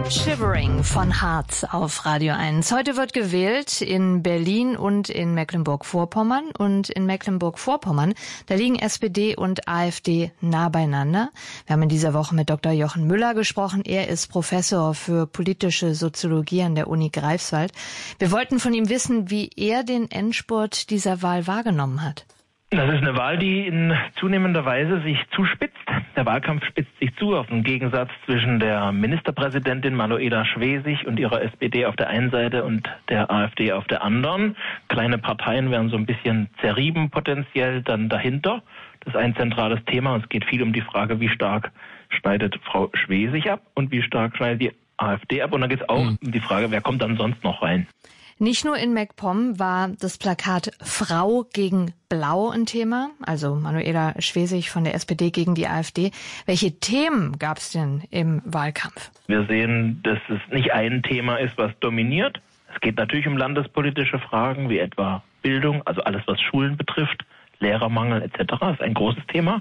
Shivering von Harz auf Radio 1. Heute wird gewählt in Berlin und in Mecklenburg-Vorpommern. Und in Mecklenburg-Vorpommern, da liegen SPD und AfD nah beieinander. Wir haben in dieser Woche mit Dr. Jochen Müller gesprochen. Er ist Professor für politische Soziologie an der Uni Greifswald. Wir wollten von ihm wissen, wie er den Endspurt dieser Wahl wahrgenommen hat. Das ist eine Wahl, die in zunehmender Weise sich zuspitzt. Der Wahlkampf spitzt sich zu auf den Gegensatz zwischen der Ministerpräsidentin Manuela Schwesig und ihrer SPD auf der einen Seite und der AfD auf der anderen. Kleine Parteien werden so ein bisschen zerrieben potenziell dann dahinter. Das ist ein zentrales Thema. Es geht viel um die Frage, wie stark schneidet Frau Schwesig ab und wie stark schneidet die AfD ab. Und dann geht es auch um die Frage, wer kommt dann sonst noch rein. Nicht nur in MacPom war das Plakat Frau gegen Blau ein Thema, also Manuela Schwesig von der SPD gegen die AfD. Welche Themen gab es denn im Wahlkampf? Wir sehen, dass es nicht ein Thema ist, was dominiert. Es geht natürlich um landespolitische Fragen, wie etwa Bildung, also alles, was Schulen betrifft, Lehrermangel etc. ist ein großes Thema.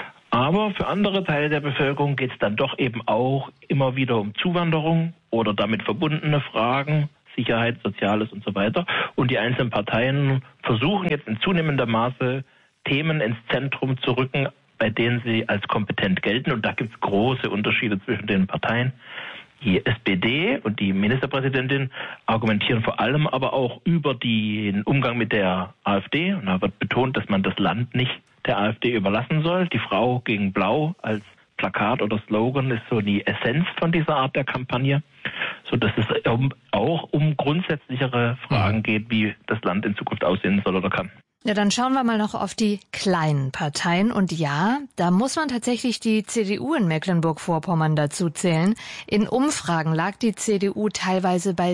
Aber für andere Teile der Bevölkerung geht es dann doch eben auch immer wieder um Zuwanderung oder damit verbundene Fragen, Sicherheit, Soziales und so weiter. Und die einzelnen Parteien versuchen jetzt in zunehmendem Maße Themen ins Zentrum zu rücken, bei denen sie als kompetent gelten. Und da gibt es große Unterschiede zwischen den Parteien. Die SPD und die Ministerpräsidentin argumentieren vor allem aber auch über den Umgang mit der AfD. Und da wird betont, dass man das Land nicht der AfD überlassen soll. Die Frau gegen Blau als Plakat oder Slogan ist so die Essenz von dieser Art der Kampagne, so dass es auch um grundsätzlichere Fragen geht, wie das Land in Zukunft aussehen soll oder kann. Ja, dann schauen wir mal noch auf die kleinen Parteien. Und ja, da muss man tatsächlich die CDU in Mecklenburg-Vorpommern dazu zählen. In Umfragen lag die CDU teilweise bei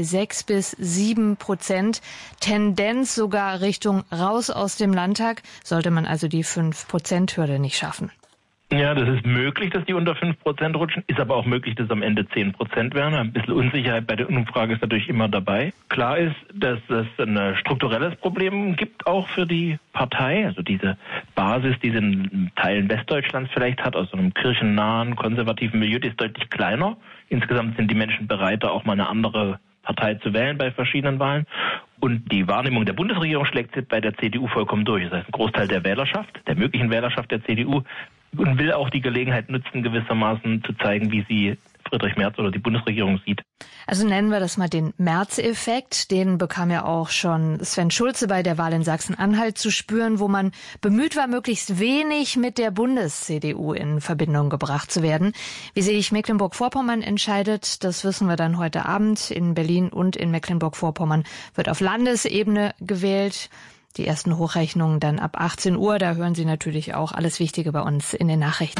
6-7%. Tendenz sogar Richtung raus aus dem Landtag, sollte man also die 5%-Hürde nicht schaffen. Ja, das ist möglich, dass die unter 5% rutschen, ist aber auch möglich, dass am Ende 10% werden. Ein bisschen Unsicherheit bei der Umfrage ist natürlich immer dabei. Klar ist, dass es ein strukturelles Problem gibt auch für die Partei, also diese Basis, die sie in Teilen Westdeutschlands vielleicht hat, aus so einem kirchennahen, konservativen Milieu, die ist deutlich kleiner. Insgesamt sind die Menschen bereiter, auch mal eine andere Partei zu wählen bei verschiedenen Wahlen. Und die Wahrnehmung der Bundesregierung schlägt bei der CDU vollkommen durch. Das heißt, ein Großteil der Wählerschaft, der möglichen Wählerschaft der CDU, und will auch die Gelegenheit nutzen, gewissermaßen zu zeigen, wie sie Friedrich Merz oder die Bundesregierung sieht. Also nennen wir das mal den Merz-Effekt. Den bekam ja auch schon Sven Schulze bei der Wahl in Sachsen-Anhalt zu spüren, wo man bemüht war, möglichst wenig mit der Bundes-CDU in Verbindung gebracht zu werden. Wie sich Mecklenburg-Vorpommern entscheidet, das wissen wir dann heute Abend. In Berlin und in Mecklenburg-Vorpommern wird auf Landesebene gewählt. Die ersten Hochrechnungen dann ab 18 Uhr. Da hören Sie natürlich auch alles Wichtige bei uns in den Nachrichten.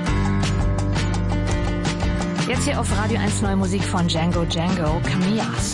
Jetzt hier auf Radio 1 neue Musik von Django Django, Camillas.